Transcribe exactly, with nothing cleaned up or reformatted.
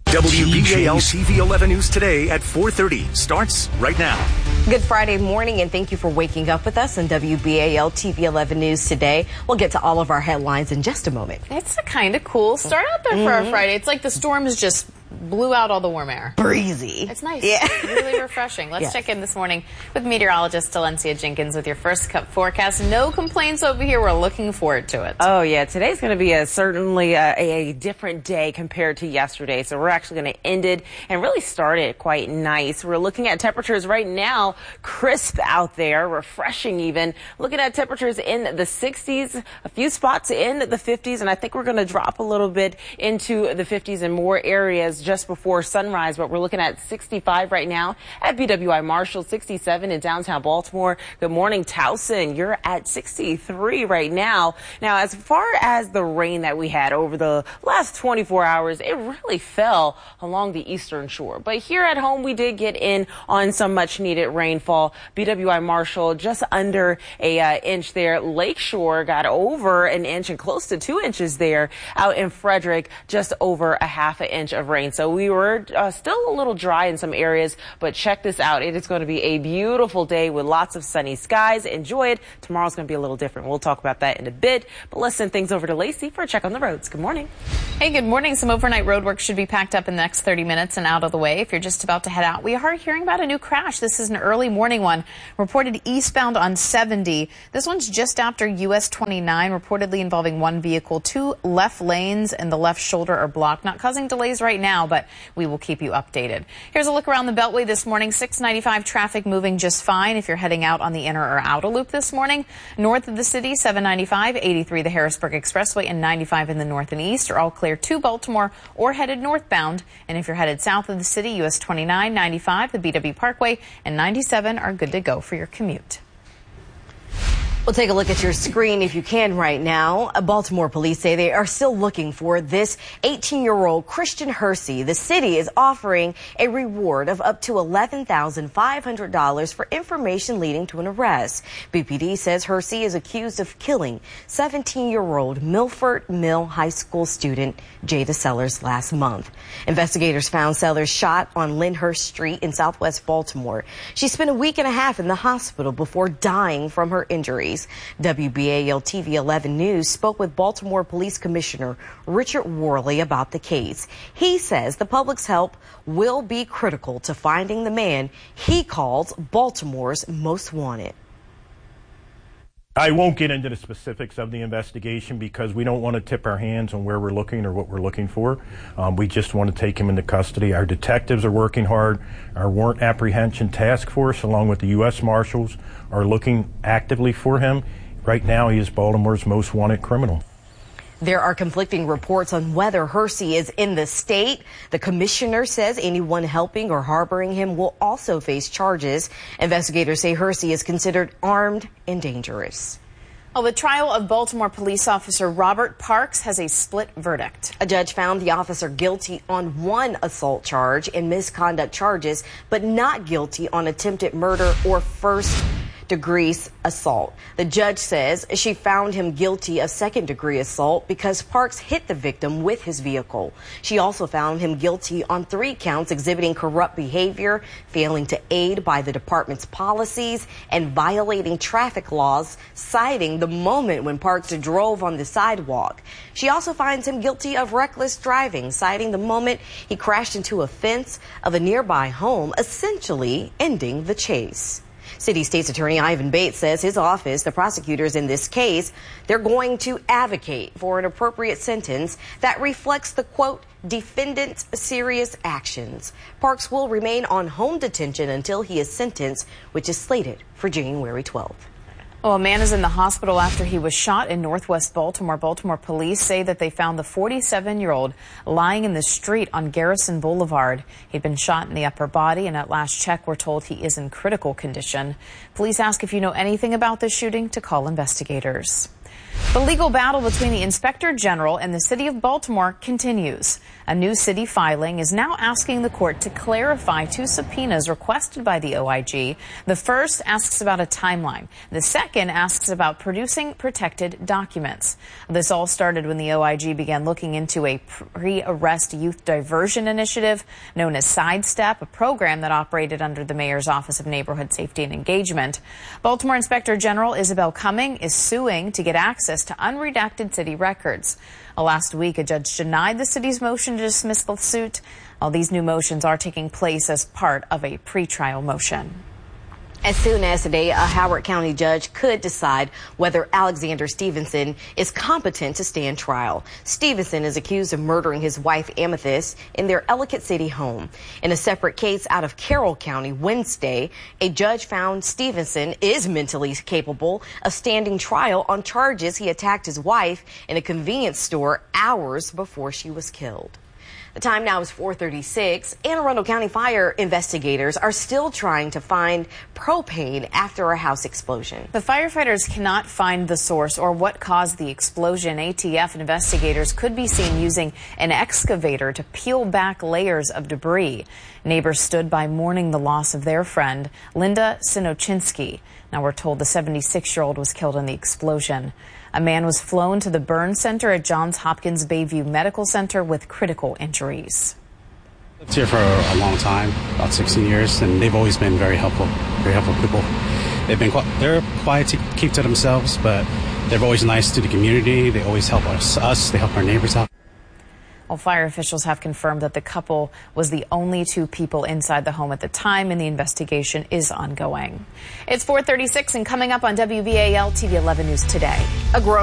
W B A L T V eleven News Today at four thirty starts right now. Good Friday morning, and thank you for waking up with us on W B A L T V eleven News Today. We'll get to all of our headlines in just a moment. It's a kind of cool start out there for mm-hmm. our Friday. It's like the storms just blew out all the warm air. Breezy. It's nice. Yeah. Really refreshing. Let's yes. check in this morning with meteorologist Delencia Jenkins with your first cup forecast. No complaints over here. We're looking forward to it. Oh, yeah. Today's going to be a certainly a, a different day compared to yesterday. So we're actually going to end it and really start it quite nice. We're looking at temperatures right now, crisp out there, refreshing even. Looking at temperatures in the sixties, a few spots in the fifties, and I think we're going to drop a little bit into the fifties in more areas just before sunrise, but we're looking at sixty-five right now at B W I Marshall, sixty-seven in downtown Baltimore. Good morning, Towson. You're at sixty-three right now. Now, as far as the rain that we had over the last twenty-four hours, it really fell along the eastern shore. But here at home, we did get in on some much needed rainfall. B W I Marshall just under a uh, inch there. Lakeshore got over an inch and close to two inches there. Out in Frederick, just over a half an inch of rain. So we were uh, still a little dry in some areas, but check this out. It is going to be a beautiful day with lots of sunny skies. Enjoy it. Tomorrow's going to be a little different. We'll talk about that in a bit, but let's send things over to Lacey for a check on the roads. Good morning. Hey, good morning. Some overnight road work should be packed up in the next thirty minutes and out of the way. If you're just about to head out, we are hearing about a new crash. This is an early morning one reported eastbound on seventy. This one's just after U S twenty-nine, reportedly involving one vehicle. Two left lanes and the left shoulder are blocked, not causing delays right now, but we will keep you updated. Here's a look around the Beltway this morning. six ninety-five traffic moving just fine if you're heading out on the inner or outer loop this morning. North of the city, seven ninety-five, eighty-three the Harrisburg Expressway, and ninety-five in the north and east are all clear to Baltimore or headed northbound. And if you're headed south of the city, U S twenty-nine, ninety-five, the B W Parkway, and ninety-seven are good to go for your commute. We'll take a look at your screen if you can right now. Baltimore police say they are still looking for this eighteen-year-old Christian Hersey. The city is offering a reward of up to eleven thousand five hundred dollars for information leading to an arrest. B P D says Hersey is accused of killing seventeen-year-old Milford Mill High School student Jada Sellers last month. Investigators found Sellers shot on Lyndhurst Street in southwest Baltimore. She spent a week and a half in the hospital before dying from her injuries. W B A L T V eleven News spoke with Baltimore Police Commissioner Richard Worley about the case. He says the public's help will be critical to finding the man he calls Baltimore's most wanted. I won't get into the specifics of the investigation because we don't want to tip our hands on where we're looking or what we're looking for. Um, we just want to take him into custody. Our detectives are working hard. Our warrant apprehension task force, along with the U S Marshals, are looking actively for him. Right now, he is Baltimore's most wanted criminal. There are conflicting reports on whether Hersey is in the state. The commissioner says anyone helping or harboring him will also face charges. Investigators say Hersey is considered armed and dangerous. Well, the trial of Baltimore police officer Robert Parks has a split verdict. A judge found the officer guilty on one assault charge and misconduct charges, but not guilty on attempted murder or first degree assault. The judge says she found him guilty of second degree assault because Parks hit the victim with his vehicle. She also found him guilty on three counts exhibiting corrupt behavior, failing to aid by the department's policies, and violating traffic laws, citing the moment when Parks drove on the sidewalk. She also finds him guilty of reckless driving, citing the moment he crashed into a fence of a nearby home, essentially ending the chase. City State's Attorney Ivan Bates says his office, the prosecutors in this case, they're going to advocate for an appropriate sentence that reflects the, quote, defendant's serious actions. Parks will remain on home detention until he is sentenced, which is slated for January twelfth. Well, a man is in the hospital after he was shot in northwest Baltimore. Baltimore police say that they found the forty-seven-year-old lying in the street on Garrison Boulevard. He'd been shot in the upper body, and at last check, we're told he is in critical condition. Police ask if you know anything about this shooting to call investigators. The legal battle between the Inspector General and the City of Baltimore continues. A new city filing is now asking the court to clarify two subpoenas requested by the O I G. The first asks about a timeline. The second asks about producing protected documents. This all started when the O I G began looking into a pre-arrest youth diversion initiative known as Sidestep, a program that operated under the mayor's Office of Neighborhood Safety and Engagement. Baltimore Inspector General Isabel Cumming is suing to get access to unredacted city records. Last week, a judge denied the city's motion to dismiss the suit. All these new motions are taking place as part of a pretrial motion. As soon as today, a Howard County judge could decide whether Alexander Stevenson is competent to stand trial. Stevenson is accused of murdering his wife Amethyst in their Ellicott City home. In a separate case out of Carroll County Wednesday, a judge found Stevenson is mentally capable of standing trial on charges he attacked his wife in a convenience store hours before she was killed. The time now is four thirty-six. Anne Arundel County fire investigators are still trying to find propane after a house explosion. The firefighters cannot find the source or what caused the explosion. A T F investigators could be seen using an excavator to peel back layers of debris. Neighbors stood by mourning the loss of their friend, Linda Sinochinsky. Now we're told the seventy-six-year-old was killed in the explosion. A man was flown to the burn center at Johns Hopkins Bayview Medical Center with critical injuries. I've lived here for a long time, about sixteen years, and they've always been very helpful, very helpful people. They've been they're quiet to keep to themselves, but they're always nice to the community. They always help us, us. They help our neighbors out. Well, fire officials have confirmed that the couple was the only two people inside the home at the time, and the investigation is ongoing. It's four thirty-six, and coming up on W B A L T V eleven News Today. A grown